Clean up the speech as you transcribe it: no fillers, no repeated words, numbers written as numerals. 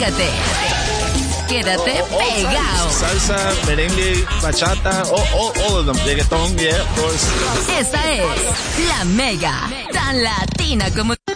Quédate pegado. Salsa, merengue, bachata, all of them. Reggaeton, yeah, of course. Esta es la Mega, tan latina como